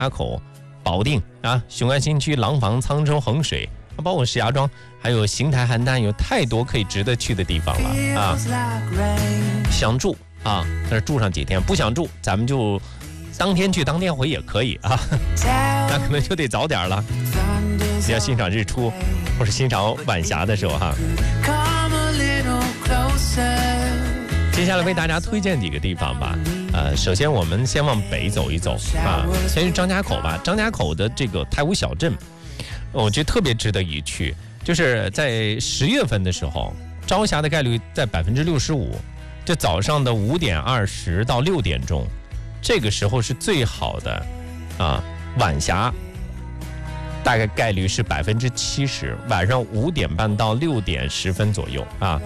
家口、保定啊、雄安新区、廊坊、沧州、衡水，包括石家庄，还有邢台、邯郸，有太多可以值得去的地方了啊！想住啊，在这住上几天；不想住，咱们就当天去当天回也可以啊。那可能就得早点了，你要欣赏日出或是欣赏晚霞的时候哈。接下来为大家推荐几个地方吧。首先我们先往北走一走啊，先是张家口吧。张家口的这个太湖小镇，我觉得特别值得一去。就是在10月份的时候，朝霞的概率在65%，这早上的5点20到6点钟，这个时候是最好的啊。晚霞大概概率是70%，晚上5点半到6点10分左右啊。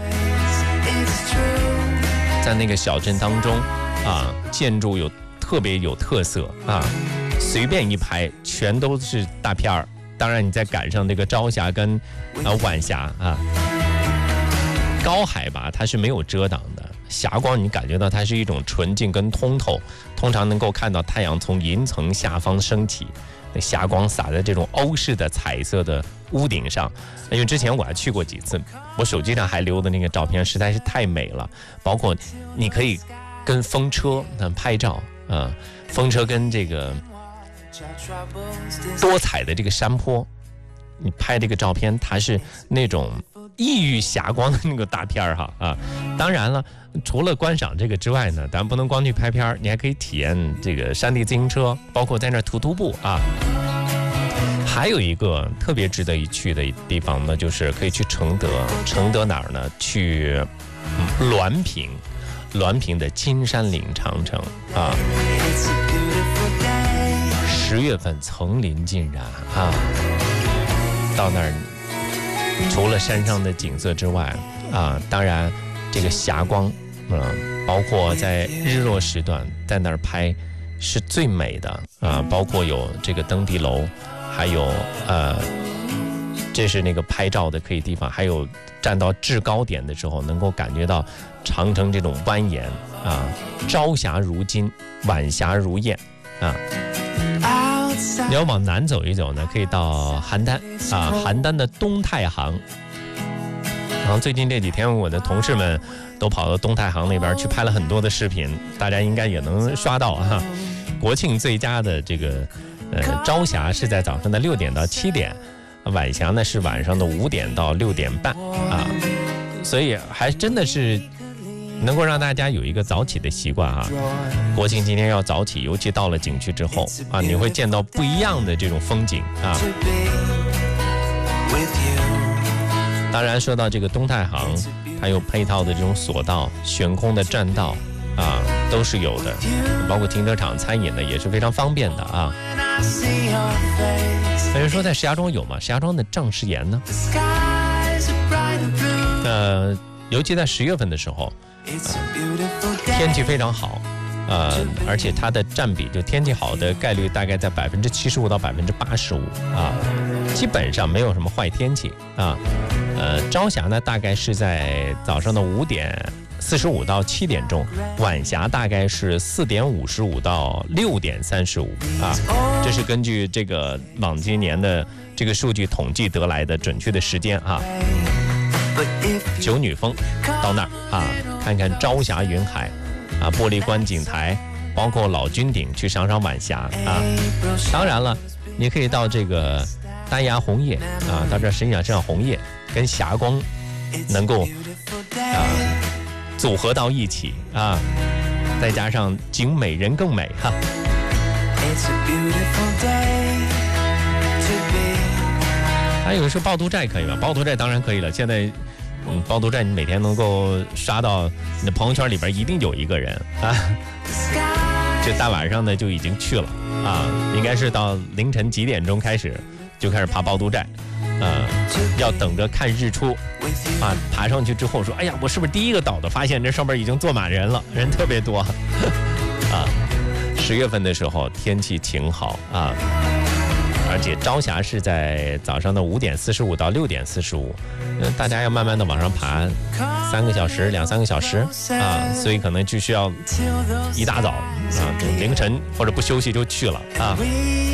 在那个小镇当中啊，建筑特别有特色啊，随便一拍全都是大片儿。当然你再赶上这个朝霞跟晚霞啊，高海拔它是没有遮挡的，霞光你感觉到它是一种纯净跟通透，通常能够看到太阳从云层下方升起，那霞光洒在这种欧式的彩色的屋顶上。因为之前我还去过几次，我手机上还留的那个照片实在是太美了，包括你可以跟风车拍照啊，风车跟这个多彩的这个山坡，你拍这个照片，它是那种异域霞光的那个大片儿哈啊。当然了，除了观赏这个之外呢，咱不能光去拍片，你还可以体验这个山地自行车，包括在那徒步啊。还有一个特别值得一去的地方呢，就是可以去承德。承德哪儿呢？去滦平，滦平的金山岭长城啊。10月份层林尽染啊，到那儿除了山上的景色之外啊，当然这个霞光，包括在日落时段在那儿拍是最美的啊，包括有这个登地楼，还有这是那个拍照的可以地方，还有站到制高点的时候能够感觉到长城这种蜿蜒啊，朝霞如金，晚霞如焰啊。你要往南走一走呢，可以到邯郸啊，邯郸的东太行。然后最近这几天，我的同事们都跑到东太行那边去拍了很多的视频，大家应该也能刷到啊。国庆最佳的这个朝霞是在早上的6点到7点，晚霞呢是晚上的5点到6点半啊，所以还真的是能够让大家有一个早起的习惯啊。国庆今天要早起，尤其到了景区之后啊，你会见到不一样的这种风景啊。当然说到这个东太行，它有配套的这种索道、悬空的栈道啊，都是有的，包括停车场、餐饮呢也是非常方便的啊。有人说在石家庄有吗？石家庄的丈石岩呢？尤其在10月份的时候，天气非常好，而且它的占比就天气好的概率大概在75%到85%啊，基本上没有什么坏天气啊。朝霞呢大概是在早上的5点45到7点钟，晚霞大概是4点55到6点35啊，这是根据这个往今年的这个数据统计得来的准确的时间啊。九女峰到那儿啊，看看朝霞云海啊，玻璃观景台，包括老君顶去赏赏晚霞啊。当然了，你可以到这个丹崖红叶啊，到这儿欣赏红叶跟霞光能够组合到一起啊，再加上景美人更美哈。还有说趵突寨可以吗？趵突寨当然可以了。现在，趵突寨你每天能够刷到你的朋友圈里边一定有一个人啊。这大晚上的就已经去了啊，应该是到凌晨几点钟开始就开始爬趵突寨，要等着看日出啊。爬上去之后说，哎呀，我是不是第一个倒的？发现这上面已经坐满人了，人特别多啊。10月份的时候天气晴好啊。 而且朝霞是在早上的5点45到6点45，大家要慢慢的往上爬，3个小时、2、3个小时啊，所以可能就需要一大早啊，凌晨或者不休息就去了啊。